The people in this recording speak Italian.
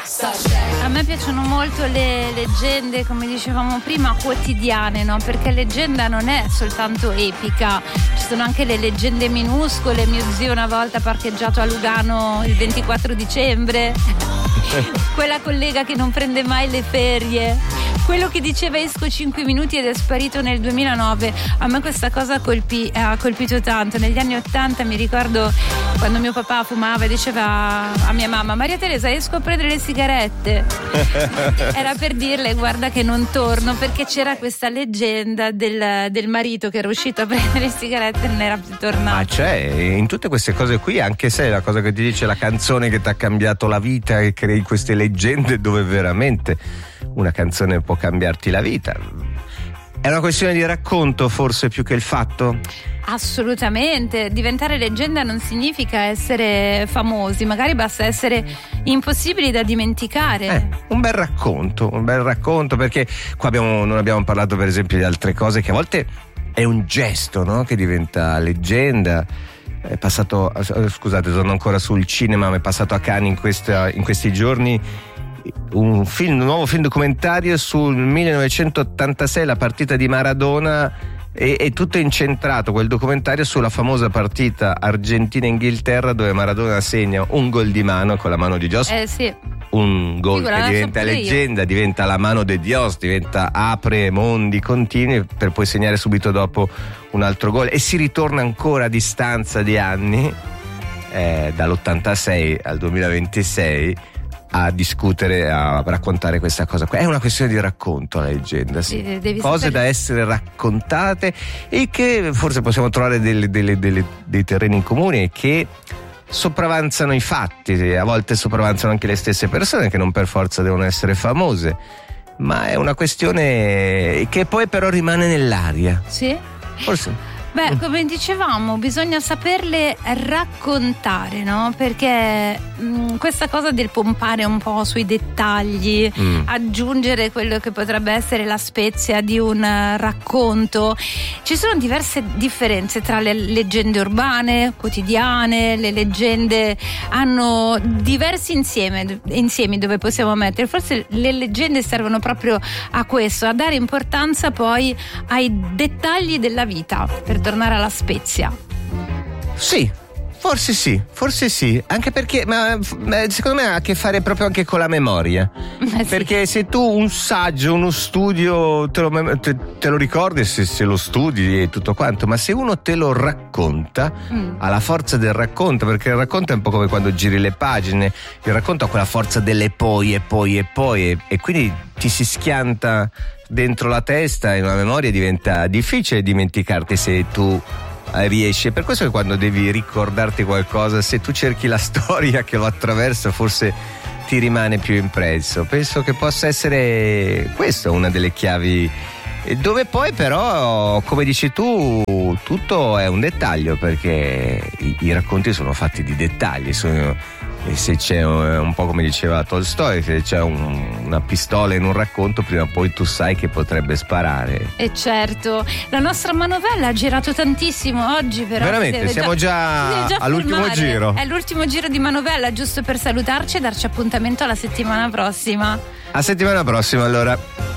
A me piacciono molto le leggende, come dicevamo prima, quotidiane, no? Perché leggenda non è soltanto epica, ci sono anche le leggende minuscole. Mio zio una volta ha parcheggiato a Lugano il 24 dicembre, quella collega che non prende mai le ferie, quello che diceva esco 5 minuti ed è sparito nel 2009. A me questa cosa ha colpito tanto. Negli anni 80 mi ricordo quando mio papà fumava e diceva a mia mamma: Maria Teresa, esco a prendere le sigarette. Era per dirle guarda che non torno, perché c'era questa leggenda del marito che era uscito a prendere le sigarette e non era più tornato. Ma c'è in tutte queste cose qui, anche se la cosa che ti dice la canzone che ti ha cambiato la vita, e crei queste leggende dove veramente una canzone può cambiarti la vita. È una questione di racconto forse più che il fatto? Assolutamente, diventare leggenda non significa essere famosi, magari basta essere impossibili da dimenticare. Un bel racconto, perché qua non abbiamo parlato per esempio di altre cose che a volte è un gesto, no? Che diventa leggenda. È passato, scusate, sono ancora sul cinema, ma è passato a Cannes in questi giorni un nuovo film documentario sul 1986, la partita di Maradona, e tutto è incentrato quel documentario sulla famosa partita Argentina-Inghilterra dove Maradona segna un gol di mano con la mano di Dios. Sì. Un gol che diventa leggenda, diventa la mano de Dios, apre mondi continui per poi segnare subito dopo un altro gol, e si ritorna ancora a distanza di anni, dall'86 al 2026, a discutere, a raccontare questa cosa qua. È una questione di racconto la leggenda, sì. Cose da essere raccontate e che forse possiamo trovare dei terreni in comune e che sopravanzano i fatti, a volte sopravanzano anche le stesse persone che non per forza devono essere famose, ma è una questione che poi però rimane nell'aria. Sì? Forse. Beh, come dicevamo, bisogna saperle raccontare, no? Perché questa cosa del pompare un po' sui dettagli, aggiungere quello che potrebbe essere la spezia di un racconto. Ci sono diverse differenze tra le leggende urbane, quotidiane, le leggende hanno diversi insiemi dove possiamo mettere. Forse le leggende servono proprio a questo, a dare importanza poi ai dettagli della vita, per tornare alla spezia. Sì, forse sì, anche perché secondo me ha a che fare proprio anche con la memoria. Sì. Perché se tu un saggio, uno studio te lo ricordi se lo studi e tutto quanto, ma se uno te lo racconta, ha la forza del racconto, perché il racconto è un po' come quando giri le pagine, il racconto ha quella forza delle poi e quindi ti si schianta dentro la testa, e una memoria diventa difficile dimenticarti se tu riesci. Per questo che quando devi ricordarti qualcosa, se tu cerchi la storia che lo attraversa, forse ti rimane più impresso. Penso che possa essere questa una delle chiavi, dove poi però, come dici tu, tutto è un dettaglio, perché i racconti sono fatti di dettagli, e se c'è un po' come diceva Tolstoi, se c'è una pistola in un racconto, prima o poi tu sai che potrebbe sparare. E certo, la nostra manovella ha girato tantissimo oggi, però veramente siamo già all'ultimo giro. È l'ultimo giro di manovella, giusto per salutarci e darci appuntamento alla settimana prossima. A settimana prossima allora.